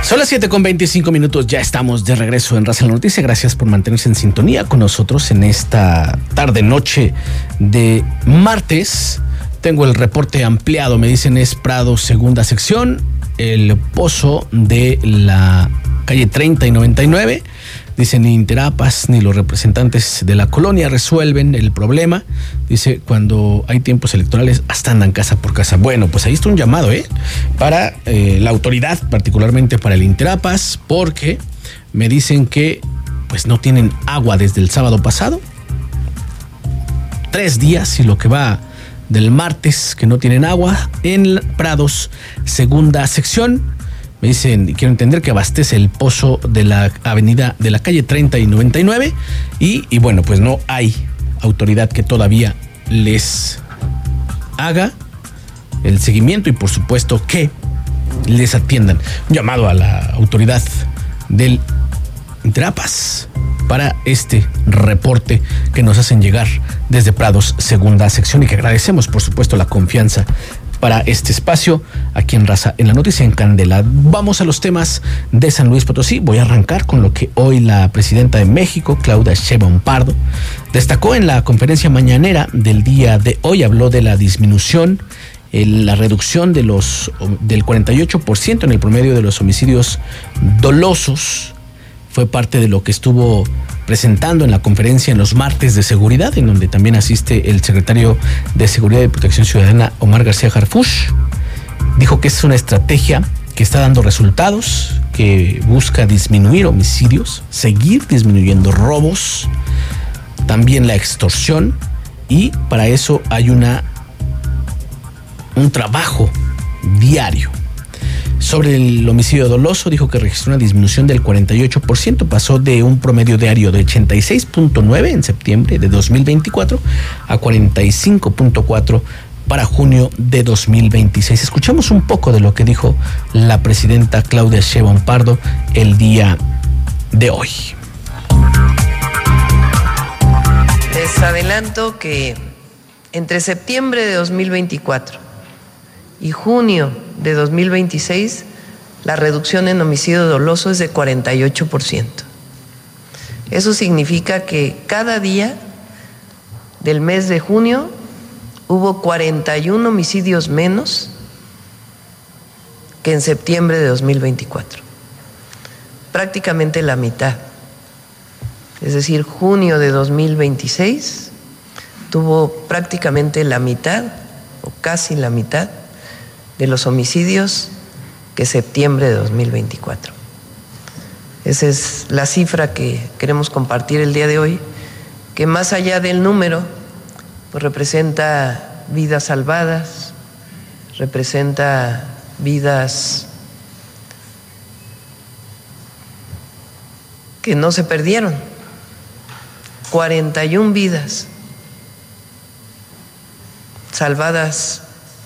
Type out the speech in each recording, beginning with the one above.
Son las 7:25, ya estamos de regreso en Raza en la Noticia. Gracias por mantenerse en sintonía con nosotros en esta tarde-noche de martes. Tengo el reporte ampliado, me dicen es Prado, segunda sección, el pozo de la calle 30 y 99. Dice, ni Interapas ni los representantes de la colonia resuelven el problema. Dice, cuando hay tiempos electorales, hasta andan casa por casa. Bueno, pues ahí está un llamado, para la autoridad, particularmente para el Interapas, porque me dicen que pues no tienen agua desde el sábado pasado. 3 días y lo que va del martes que no tienen agua en Prados, segunda sección. Me dicen, quiero entender que abastece el pozo de la avenida de la calle 30 y 99 y bueno, pues no hay autoridad que todavía les haga el seguimiento y por supuesto que les atiendan. Un llamado a la autoridad del Interapas para este reporte que nos hacen llegar desde Prados, segunda sección, y que agradecemos por supuesto la confianza para este espacio aquí en Raza en la Noticia, en Candela. Vamos a los temas de San Luis Potosí. Voy a arrancar con lo que hoy la presidenta de México, Claudia Sheinbaum Pardo, destacó en la conferencia mañanera del día de hoy. Habló de la disminución, la reducción del 48% en el promedio de los homicidios dolosos. Fue parte de lo que estuvo presentando en la conferencia en los martes de seguridad, en donde también asiste el secretario de Seguridad y Protección Ciudadana, Omar García Harfuch. Dijo que es una estrategia que está dando resultados, que busca disminuir homicidios, seguir disminuyendo robos, también la extorsión, y para eso hay un trabajo diario. Sobre el homicidio doloso, dijo que registró una disminución del 48%, pasó de un promedio diario de 86.9 en septiembre de 2024 a 45.4 para junio de 2026. Escuchamos un poco de lo que dijo la presidenta Claudia Sheinbaum Pardo el día de hoy. Les adelanto que entre septiembre de 2024 y junio de 2026, la reducción en homicidio doloso es de 48%. Eso significa que cada día del mes de junio hubo 41 homicidios menos que en septiembre de 2024. Prácticamente la mitad. Es decir, junio de 2026 tuvo prácticamente la mitad, o casi la mitad, de los homicidios que septiembre de 2024. Esa es la cifra que queremos compartir el día de hoy, que más allá del número, pues representa vidas salvadas, representa vidas que no se perdieron. 41 vidas salvadas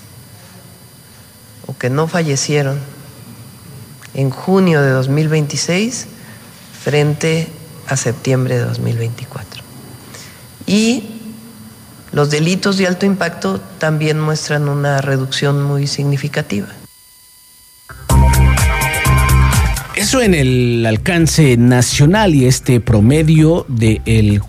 o que no fallecieron en junio de 2026 frente a septiembre de 2024. Y los delitos de alto impacto también muestran una reducción muy significativa. Eso en el alcance nacional, y este promedio del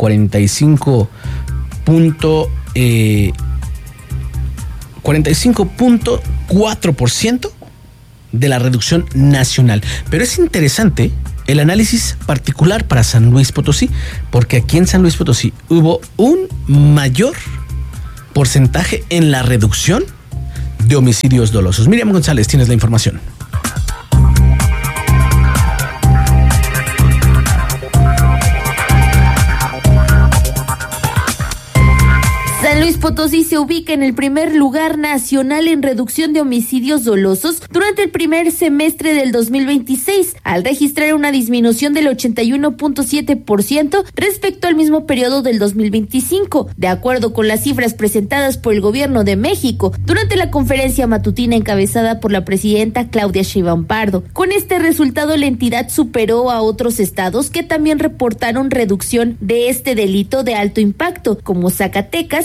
45.4% de la reducción nacional. Pero es interesante el análisis particular para San Luis Potosí, porque aquí en San Luis Potosí hubo un mayor porcentaje en la reducción de homicidios dolosos. Miriam González, tienes la información. San Luis Potosí se ubica en el primer lugar nacional en reducción de homicidios dolosos durante el primer semestre del 2026, al registrar una disminución del 81.7% respecto al mismo periodo del 2025, de acuerdo con las cifras presentadas por el Gobierno de México durante la conferencia matutina encabezada por la presidenta Claudia Sheinbaum Pardo. Con este resultado, la entidad superó a otros estados que también reportaron reducción de este delito de alto impacto, como Zacatecas, que registró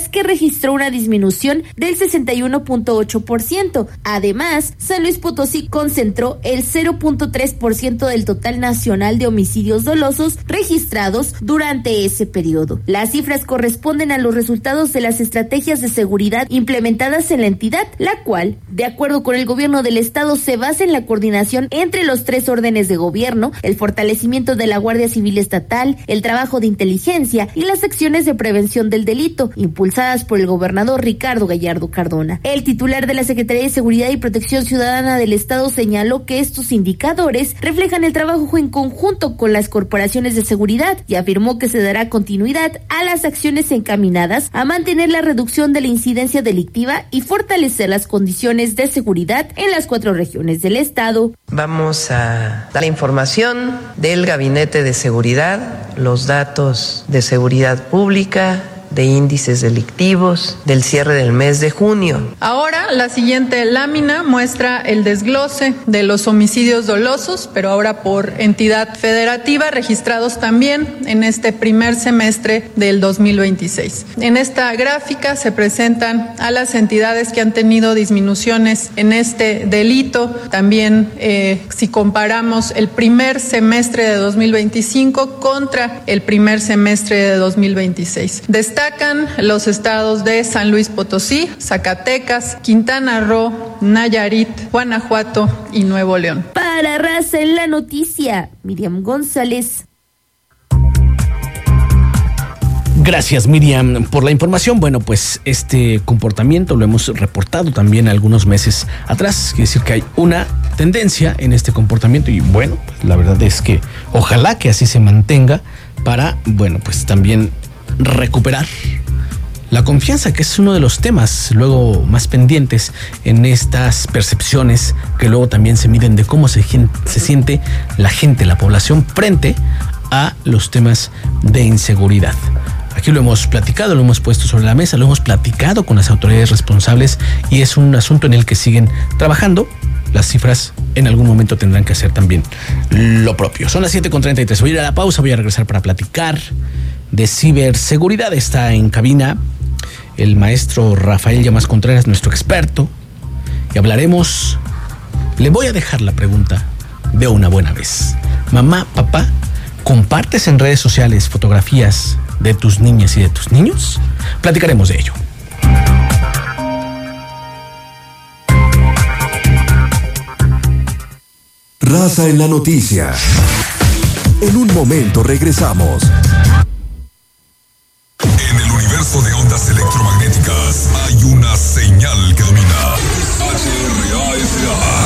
registró una disminución del 61.8%. Además, San Luis Potosí concentró el 0.3% del total nacional de homicidios dolosos registrados durante ese periodo. Las cifras corresponden a los resultados de las estrategias de seguridad implementadas en la entidad, la cual, de acuerdo con el gobierno del estado, se basa en la coordinación entre los 3 órdenes de gobierno, el fortalecimiento de la Guardia Civil Estatal, el trabajo de inteligencia y las acciones de prevención del delito, impulsadas por el gobernador Ricardo Gallardo Cardona. El titular de la Secretaría de Seguridad y Protección Ciudadana del estado señaló que estos indicadores reflejan el trabajo en conjunto con las corporaciones de seguridad y afirmó que se dará continuidad a las acciones encaminadas a mantener la reducción de la incidencia delictiva y fortalecer las condiciones de seguridad en las 4 regiones del estado. Vamos a dar la información del Gabinete de Seguridad, los datos de seguridad pública, de índices delictivos del cierre del mes de junio. Ahora la siguiente lámina muestra el desglose de los homicidios dolosos, pero ahora por entidad federativa, registrados también en este primer semestre del 2026. En esta gráfica se presentan a las entidades que han tenido disminuciones en este delito. También si comparamos el primer semestre de 2025 contra el primer semestre de 2026. Destacan los estados de San Luis Potosí, Zacatecas, Quintana Roo, Nayarit, Guanajuato y Nuevo León. Para Raza en la Noticia, Miriam González. Gracias, Miriam, por la información. Bueno, pues este comportamiento lo hemos reportado también algunos meses atrás. Quiere decir que hay una tendencia en este comportamiento y bueno, pues la verdad es que ojalá que así se mantenga para, bueno, pues también recuperar la confianza, que es uno de los temas luego más pendientes en estas percepciones que luego también se miden de cómo se siente la gente, la población frente a los temas de inseguridad. Aquí lo hemos platicado, lo hemos puesto sobre la mesa, lo hemos platicado con las autoridades responsables y es un asunto en el que siguen trabajando. Las cifras en algún momento tendrán que hacer también lo propio. Son las 7:33. Voy a ir a la pausa, voy a regresar para platicar de ciberseguridad. Está en cabina el maestro Rafael Llamas Contreras, nuestro experto, y hablaremos. Le voy a dejar la pregunta de una buena vez. Mamá, papá, ¿compartes en redes sociales fotografías de tus niñas y de tus niños? Platicaremos de ello. Raza en la Noticia. En un momento regresamos. En el universo de ondas electromagnéticas hay una señal que domina.